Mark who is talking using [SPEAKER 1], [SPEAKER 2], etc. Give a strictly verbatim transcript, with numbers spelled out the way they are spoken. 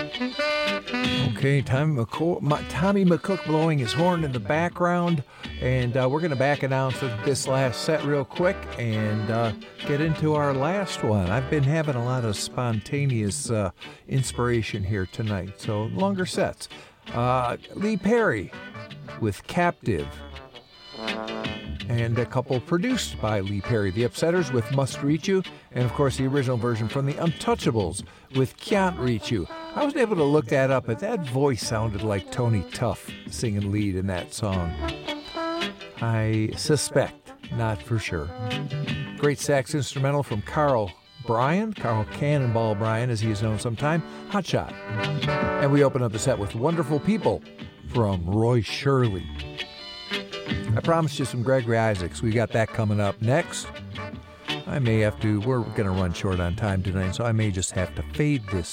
[SPEAKER 1] Okay, Tommy McCoy, my, Tommy McCook blowing his horn in the background, and uh, we're going to back announce this last set real quick and uh, get into our last one. I've been having a lot of spontaneous uh, inspiration here tonight, so longer sets. Uh, Lee Perry with Captive, and a couple produced by Lee Perry. The Upsetters with Must Reach You, and of course the original version from the Untouchables with Can't Reach You. I was able to look that up, but that voice sounded like Tony Tuff singing lead in that song. I suspect, not for sure. Great sax instrumental from Carl Bryan, Carl Cannonball Bryan, as he is known sometime, Hot Shot. And we open up the set with Wonderful People from Roy Shirley. I promised you some Gregory Isaacs. We got that coming up next. I may have to, we're going to run short on time tonight, so I may just have to fade this